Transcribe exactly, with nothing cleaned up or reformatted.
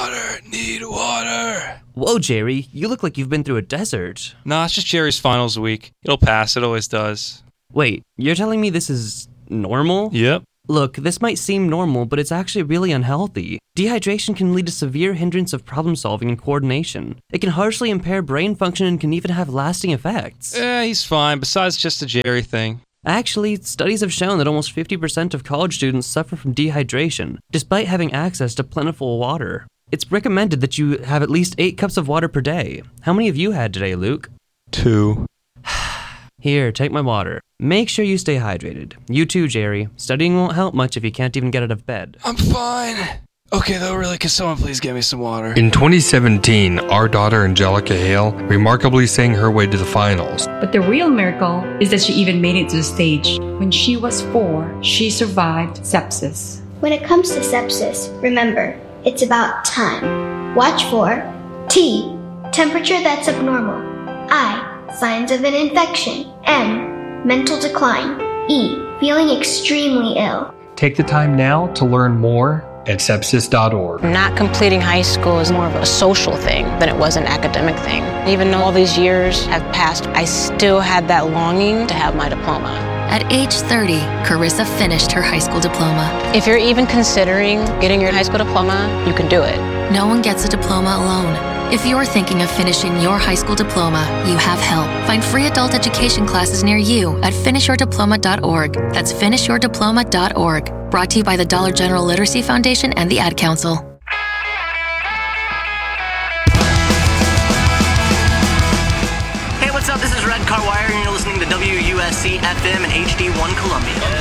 water, need water. Whoa, Jerry, you look like you've been through a desert. Nah, it's just Jerry's finals week. It'll pass, it always does. Wait, you're telling me this is normal? Yep. Look, this might seem normal, but it's actually really unhealthy. Dehydration can lead to severe hindrance of problem solving and coordination. It can harshly impair brain function and can even have lasting effects. Eh, he's fine, besides just a Jerry thing. Actually, studies have shown that almost fifty percent of college students suffer from dehydration, despite having access to plentiful water. It's recommended that you have at least eight cups of water per day. How many have you had today, Luke? Two. Here, take my water. Make sure you stay hydrated. You too, Jerry. Studying won't help much if you can't even get out of bed. I'm fine. Okay, though, really, can someone please get me some water? In twenty seventeen, our daughter Angelica Hale remarkably sang her way to the finals. But the real miracle is that she even made it to the stage. When she was four, she survived sepsis. When it comes to sepsis, remember, it's about time. Watch for T. Temperature that's abnormal. I. Signs of an infection. M. Mental decline. E. Feeling extremely ill. Take the time now to learn more at sepsis dot org. Not completing high school is more of a social thing than it was an academic thing. Even though all these years have passed, I still had that longing to have my diploma. At age thirty, Carissa finished her high school diploma. If you're even considering getting your high school diploma, you can do it. No one gets a diploma alone. If you're thinking of finishing your high school diploma, you have help. Find free adult education classes near you at finish your diploma dot org. That's finish your diploma dot org. Brought to you by the Dollar General Literacy Foundation and the Ad Council. Hey, what's up? This is Red Car Wire, and you're listening to W U S C F M and H D one Columbia.